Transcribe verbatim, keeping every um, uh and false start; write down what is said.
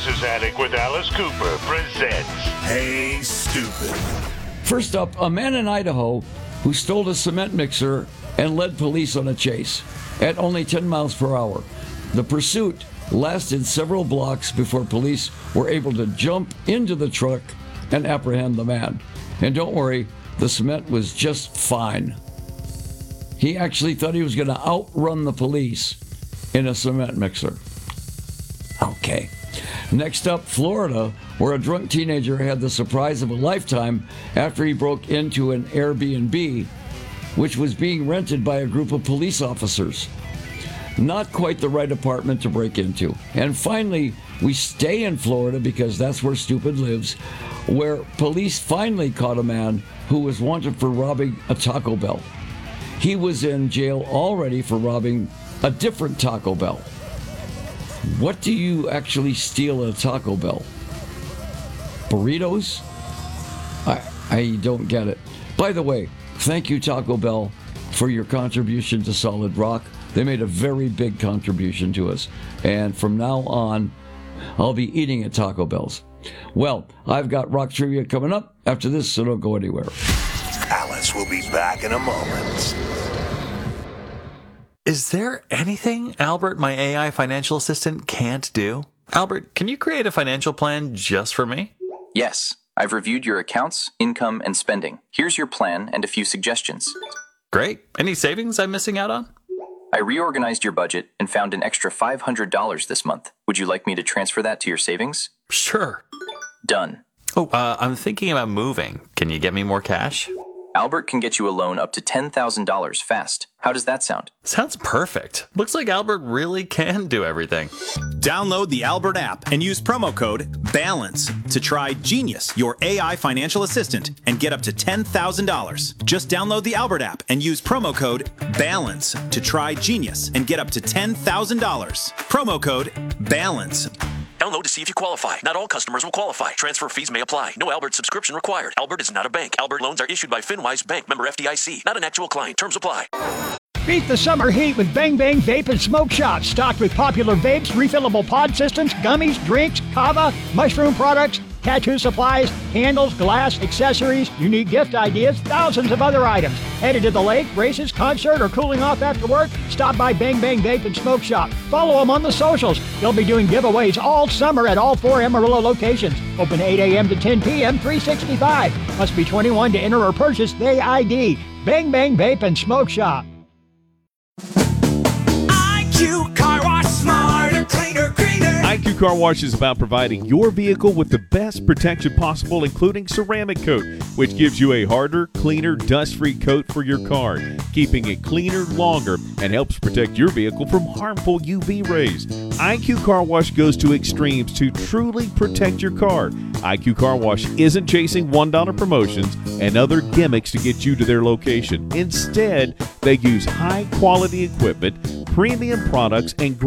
versus. Attic with Alice Cooper presents Hey Stupid. First up, a man in Idaho who stole a cement mixer and led police on a chase at only ten miles per hour. The pursuit lasted several blocks before police were able to jump into the truck and apprehend the man. And don't worry, the cement was just fine. He actually thought he was going to outrun the police in a cement mixer. Okay. Next up, Florida, where a drunk teenager had the surprise of a lifetime after he broke into an Airbnb, which was being rented by a group of police officers. Not quite the right apartment to break into. And finally, we stay in Florida because that's where stupid lives, where police finally caught a man who was wanted for robbing a Taco Bell. He was in jail already for robbing a different Taco Bell. What do you actually steal at a Taco Bell? Burritos? I I don't get it. By the way, thank you, Taco Bell, for your contribution to Solid Rock. They made a very big contribution to us. And from now on, I'll be eating at Taco Bell's. Well, I've got rock trivia coming up after this, so don't go anywhere. Alice will be back in a moment. Is there anything Albert, my A I financial assistant, can't do? Albert, can you create a financial plan just for me? Yes, I've reviewed your accounts, income, and spending. Here's your plan and a few suggestions. Great. Any savings I'm missing out on? I reorganized your budget and found an extra five hundred dollars this month. Would you like me to transfer that to your savings? Sure. Done. Oh, uh, I'm thinking about moving. Can you get me more cash? Albert can get you a loan up to ten thousand dollars fast. How does that sound? Sounds perfect. Looks like Albert really can do everything. Download the Albert app and use promo code BALANCE to try Genius, your A I financial assistant, and get up to ten thousand dollars. Just download the Albert app and use promo code BALANCE to try Genius and get up to ten thousand dollars. Promo code BALANCE. Download to see if you qualify. Not all customers will qualify. Transfer fees may apply. No Albert subscription required. Albert is not a bank. Albert loans are issued by FinWise Bank, member F D I C. Not an actual client. Terms apply. Beat the summer heat with Bang Bang Vape and Smoke Shop. Stocked with popular vapes, refillable pod systems, gummies, drinks, kava, mushroom products, tattoo supplies, candles, glass, accessories, unique gift ideas, thousands of other items. Headed to the lake, races, concert, or cooling off after work? Stop by Bang Bang Vape and Smoke Shop. Follow them on the socials. They'll be doing giveaways all summer at all four Amarillo locations. Open eight a.m. to ten p.m., three sixty-five. Must be twenty-one to enter or purchase the I D. Bang Bang Vape and Smoke Shop. I Q Car Wash, smarter, cleaner, greener. I Q Car Wash is about providing your vehicle with the best protection possible, including ceramic coat, which gives you a harder, cleaner, dust-free coat for your car, keeping it cleaner longer and helps protect your vehicle from harmful U V rays. I Q Car Wash goes to extremes to truly protect your car. I Q Car Wash isn't chasing one dollar promotions and other gimmicks to get you to their location. Instead, they use high-quality equipment, premium products, and